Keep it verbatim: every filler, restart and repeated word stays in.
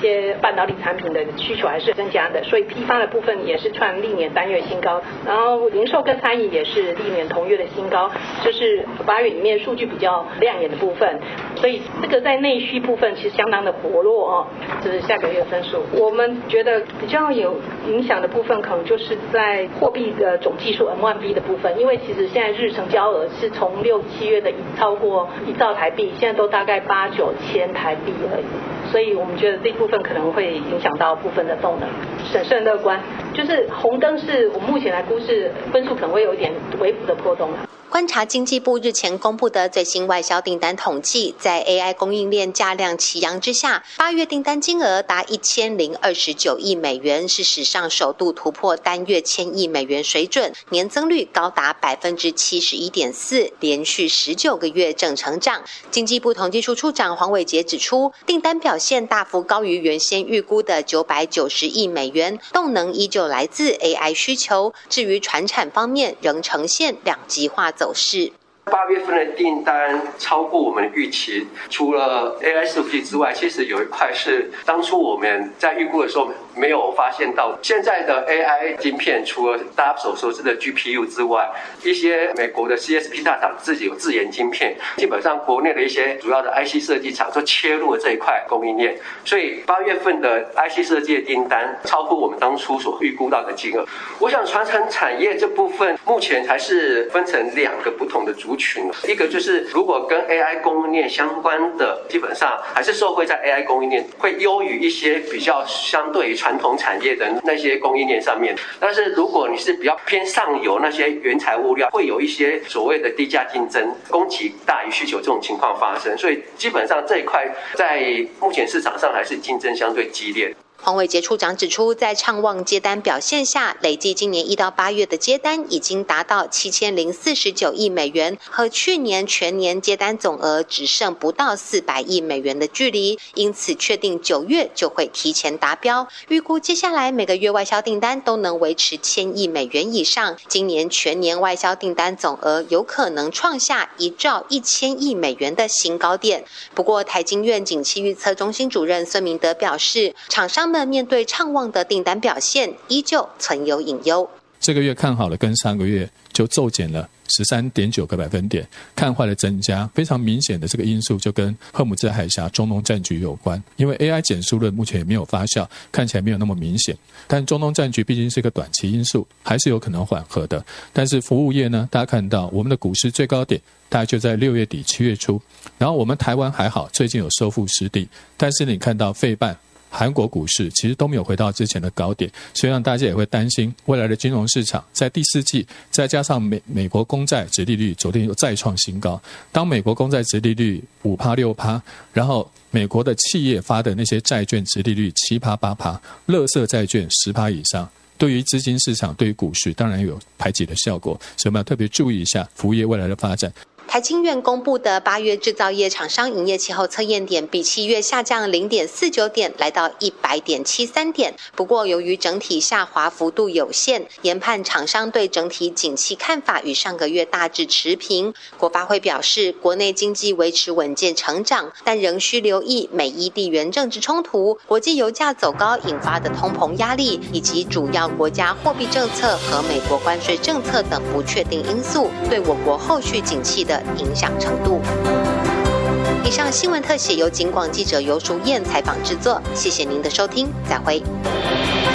些半导体产品的需求还是增加的，所以批发的部分也是创历年单月新高，然后零售跟餐饮也是历年同月的新高，这是八月里面数据比较亮眼的部分。所以这个在内需部分其实相当的活络哦，这是下个月分数。我们觉得比较有影响的部分，可能就是在货币的总计数 M 一 B 的部分，因为其实现在日成交额是从六七月的超过一兆台币，现在都大概八九千台币而已，所以我们觉得这部分可能会影响到部分的动能，审慎乐观。就是红灯是我们目前来估是分数可能会有一点微幅的波动。 观察经济部日前公布的最新外销订单统计，在 A I 供应链价量齐扬之下，八月订单金额达一千零二十九亿美元，是史上首度突破单月千亿美元水准，年增率高达百分之七十一点四，连续十九个月正成长。经济部统计处处长黄伟杰指出，订单表现大幅高于原先预估的九百九十亿美元，动能依旧来自 A I 需求。至于传产方面，仍呈现两极化走势。 八月份的订单超过我们的预期，除了 A I 伺服器之外，其实有一块是当初我们在预估的时候没有发现到。现在的 A I 晶片，除了大家所熟知的 G P U 之外，一些美国的 C S P 大厂自己有自研晶片，基本上国内的一些主要的 I C 设计厂都切入了这一块供应链，所以八月份的 I C 设计的订单超过我们当初所预估到的金额。我想传产产业这部分目前还是分成两个不同的族群，一个就是如果跟 A I 供应链相关的，基本上还是受惠在 A I 供应链，会优于一些比较相对于传统产业的那些供应链上面。但是如果你是比较偏上游那些原材物料，会有一些所谓的低价竞争，供给大于需求这种情况发生，所以基本上这一块在目前市场上还是竞争相对激烈。 黄伟杰处长指出，在畅旺接单表现下，累计今年一到八月的接单已经达到七千零四十九亿美元，和去年全年接单总额只剩不到四百亿美元的距离，因此确定九月就会提前达标。预估接下来每个月外销订单都能维持千亿美元以上，今年全年外销订单总额有可能创下一兆一千亿美元的新高点。不过，台经院景气预测中心主任孙明德表示，厂商们面对畅旺的订单表现，依旧存有隐忧。 这个月看好了，跟上个月就骤减了十三点九个百分点，看坏的增加，非常明显的这个因素就跟赫姆兹海峡中东战局有关。因为 A I 减速论目前也没有发酵，看起来没有那么明显，但中东战局毕竟是一个短期因素，还是有可能缓和的。但是服务业呢，大家看到我们的股市最高点大概就在六月底七月初，然后我们台湾还好，最近有收复失地，但是你看到费半韩国股市其实都没有回到之前的高点，所以让大家也会担心未来的金融市场在第四季，再加上美美国公债殖利率昨天又再创新高，当美国公债殖利率 百分之五 百分之六， 然后美国的企业发的那些债券殖利率 百分之七 百分之八， 垃圾债券 百分之十 以上，对于资金市场对于股市当然有排挤的效果，所以我们要特别注意一下服务业未来的发展。 台经院公布的八月制造业厂商营业气候测验点比七月下降 零点四九点，来到 一百点七三点。不过由于整体下滑幅度有限，研判厂商对整体景气看法与上个月大致持平。国发会表示，国内经济维持稳健成长，但仍需留意美伊地缘政治冲突、国际油价走高引发的通膨压力，以及主要国家货币政策和美国关税政策等不确定因素对我国后续景气的影响程度。以上新闻特写由警广记者游淑燕采访制作，谢谢您的收听，再会。